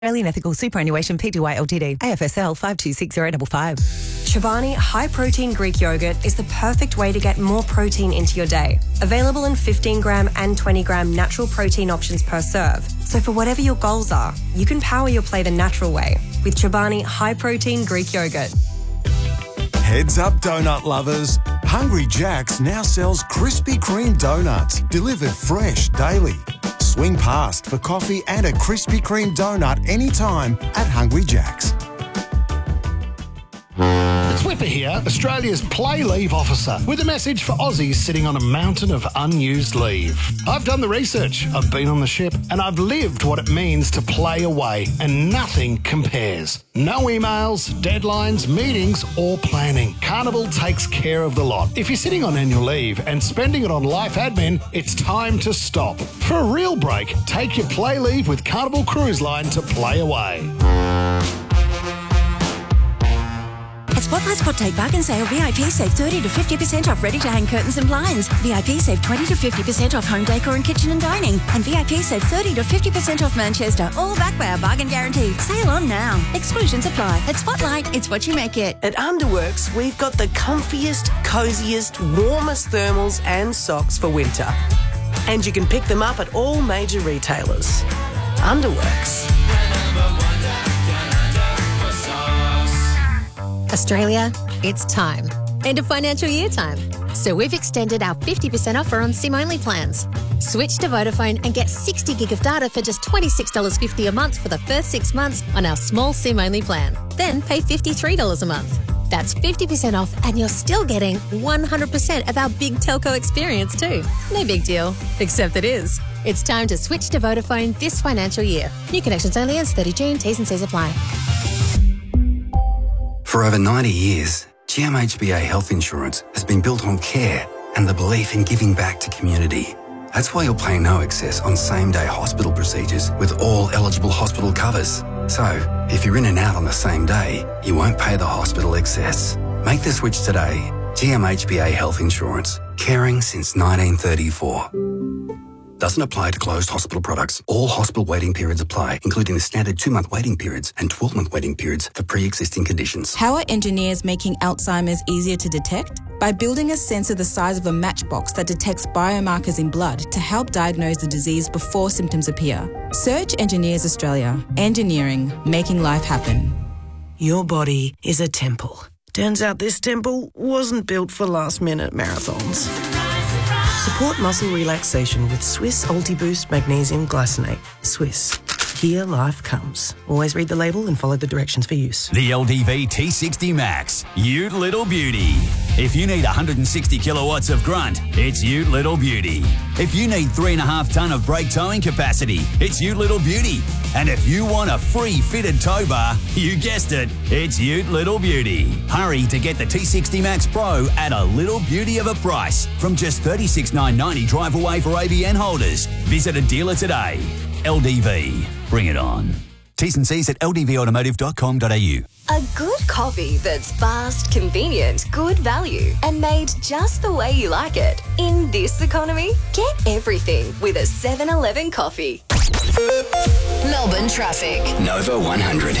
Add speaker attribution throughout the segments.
Speaker 1: Australian Ethical Superannuation Pty Ltd. AFSL 526055.
Speaker 2: Chobani High Protein Greek Yogurt is the perfect way to get more protein into your day. Available in 15 gram and 20 gram natural protein options per serve. So for whatever your goals are, you can power your plate a natural way with Chobani High Protein Greek Yogurt.
Speaker 3: Heads up, donut lovers. Hungry Jack's now sells Krispy Kreme donuts, delivered fresh daily. Swing past for coffee and a Krispy Kreme donut anytime at Hungry Jack's.
Speaker 4: It's Whipper here, Australia's play leave officer, with a message for Aussies sitting on a mountain of unused leave. I've done the research, I've been on the ship, and I've lived what it means to play away, and nothing compares. No emails, deadlines, meetings, or planning. Carnival takes care of the lot. If you're sitting on annual leave and spending it on life admin, it's time to stop. For a real break, take your play leave with Carnival Cruise Line to play away.
Speaker 5: At Spotlight Spot Take Bargain Sale, VIP save 30 to 50% off ready-to-hang curtains and blinds. VIP save 20 to 50% off home decor and kitchen and dining. And VIP save 30 to 50% off Manchester, all backed by our bargain guarantee. Sale on now. Exclusions apply. At Spotlight, it's what you make it.
Speaker 6: At Underworks, we've got the comfiest, cosiest, warmest thermals and socks for winter. And you can pick them up at all major retailers. Underworks.
Speaker 7: Australia, it's time. End of financial year time. So we've extended our 50% offer on SIM-only plans. Switch to Vodafone and get 60 gig of data for just $26.50 a month for the first 6 months on our small SIM-only plan. Then pay $53 a month. That's 50% off and you're still getting 100% of our big telco experience too. No big deal, except it is. It's time to switch to Vodafone this financial year. New connections only ends 30 June. T's and C's apply.
Speaker 8: For over 90 years, GMHBA Health Insurance has been built on care and the belief in giving back to community. That's why you'll pay no excess on same-day hospital procedures with all eligible hospital covers. So, if you're in and out on the same day, you won't pay the hospital excess. Make the switch today. GMHBA Health Insurance. Caring since 1934. Doesn't apply to closed hospital products. All hospital waiting periods apply, including the standard 2-month waiting periods and 12-month waiting periods for pre-existing conditions.
Speaker 9: How are engineers making Alzheimer's easier to detect? By building a sensor the size of a matchbox that detects biomarkers in blood to help diagnose the disease before symptoms appear. Search Engineers Australia. Engineering, making life happen.
Speaker 6: Your body is a temple. Turns out this temple wasn't built for last-minute marathons. Support muscle relaxation with Swiss Ultiboost Magnesium Glycinate. Swiss. Here life comes. Always read the label and follow the directions for use.
Speaker 10: The LDV T60 Max. Ute Little Beauty. If you need 160 kilowatts of grunt, it's Ute Little Beauty. If you need 3.5 tonne of brake towing capacity, it's Ute Little Beauty. And if you want a free fitted tow bar, you guessed it, it's Ute Little Beauty. Hurry to get the T60 Max Pro at a little beauty of a price from just $36,990 drive away for ABN holders. Visit a dealer today. LDV. Bring it on. T's and C's at ldvautomotive.com.au.
Speaker 11: A good coffee that's fast, convenient, good value, and made just the way you like it. In this economy, get everything with a 7-Eleven coffee. Melbourne traffic.
Speaker 12: Nova 100.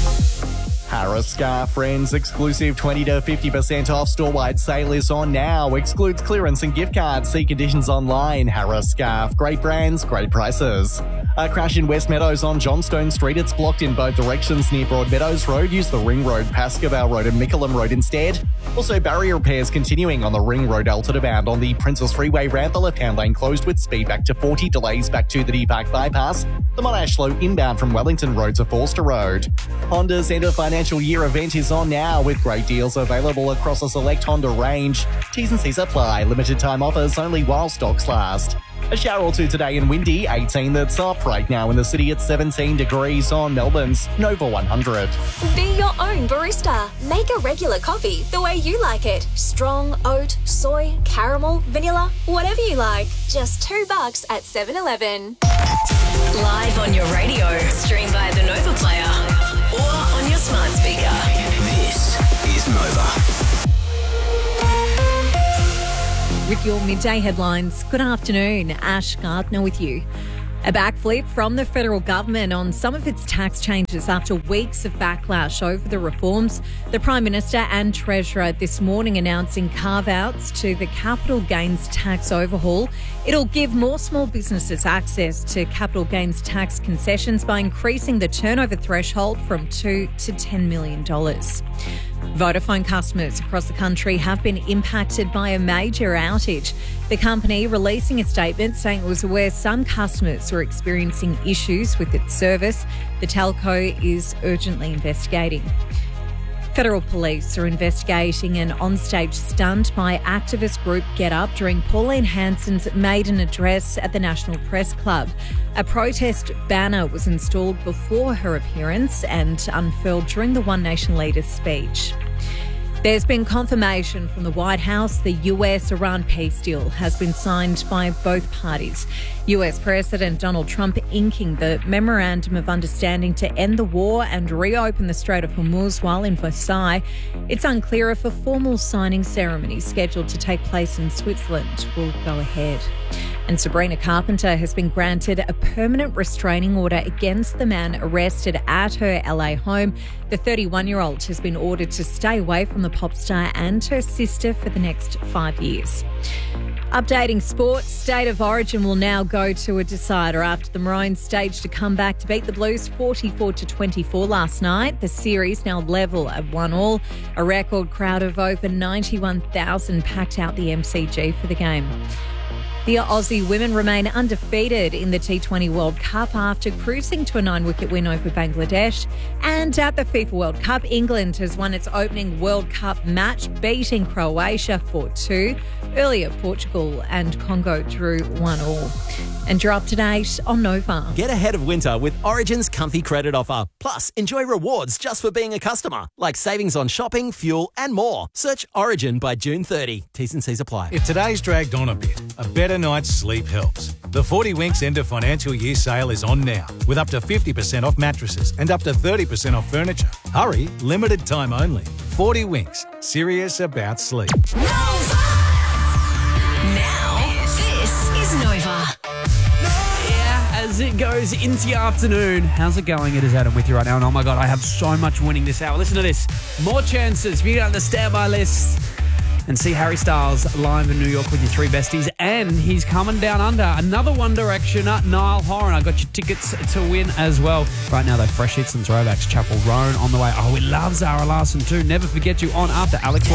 Speaker 13: Harris Scarf Friends exclusive 20 to 50% off store-wide sale is on now. Excludes clearance and gift cards. See conditions online. Harris Scarf. Great brands, great prices. A crash in West Meadows on Johnstone Street. It's blocked in both directions near Broadmeadows Road. Use the Ring Road, Pascoe Road and Mickleham Road instead. Also, barrier repairs continuing on the Ring Road Alton bound on the Princess Freeway ramp. The left-hand lane closed with speed back to 40. Delays back to the Deep Park bypass. The Monash Low inbound from Wellington Road to Forster Road. Honda's end of financial year event is on now with great deals available across a select Honda range. T's and C's apply. Limited time offers only while stocks last. A shower or two today in windy, 18 that's up right now in the city at 17 degrees on Melbourne's Nova 100.
Speaker 11: Be your own barista. Make a regular coffee the way you like it. Strong, oat, soy, caramel, vanilla, whatever you like. Just $2 at 7-Eleven.
Speaker 14: Live on your radio, stream via the Nova Player or on your smart speaker.
Speaker 12: This is Nova.
Speaker 15: With your midday headlines, good afternoon. Ash Gardner with you. A backflip from the federal government on some of its tax changes after weeks of backlash over the reforms. The Prime Minister and Treasurer this morning announcing carve-outs to the capital gains tax overhaul. It'll give more small businesses access to capital gains tax concessions by increasing the turnover threshold from $2 to $10 million. Vodafone customers across the country have been impacted by a major outage. The company releasing a statement saying it was aware some customers were experiencing issues with its service. The telco is urgently investigating. Federal police are investigating an onstage stunt by activist group Get Up during Pauline Hanson's maiden address at the National Press Club. A protest banner was installed before her appearance and unfurled during the One Nation leader's speech. There's been confirmation from the White House the US-Iran peace deal has been signed by both parties. US President Donald Trump inking the Memorandum of Understanding to end the war and reopen the Strait of Hormuz while in Versailles. It's unclear if a formal signing ceremony scheduled to take place in Switzerland will go ahead. And Sabrina Carpenter has been granted a permanent restraining order against the man arrested at her LA home. The 31-year-old has been ordered to stay away from the pop star and her sister for the next 5 years. Updating sports, State of Origin will now go to a decider after the Maroons staged a comeback to beat the Blues 44-24 last night. The series now level at 1-1. A record crowd of over 91,000 packed out the MCG for the game. The Aussie women remain undefeated in the T20 World Cup after cruising to a 9-wicket win over Bangladesh. And at the FIFA World Cup, England has won its opening World Cup match, beating Croatia 4-2. Earlier, Portugal and Congo drew 1-1. And you're up to date on Nova.
Speaker 16: Get ahead of winter with Origin's comfy credit offer. Plus, enjoy rewards just for being a customer, like savings on shopping, fuel and more. Search Origin by June 30. T's and C's apply.
Speaker 17: If today's dragged on a bit, a better night's sleep helps. The 40 Winks end of financial year sale is on now, with up to 50% off mattresses and up to 30% off furniture. Hurry, limited time only. 40 Winks, serious about sleep.
Speaker 14: Now, this is Nova.
Speaker 18: As it goes into the afternoon, how's it going? It is Adam with you right now, and oh my God, I have so much winning this hour. Listen to this. More chances for you to get on the standby list and see Harry Styles live in New York with your three besties, and he's coming down under. Another One Directioner, Niall Horan. I got your tickets to win as well. Right now, though, fresh hits and throwbacks. Chapel Roan on the way. Oh, we love Zara Larson too. Never Forget You on after Alex.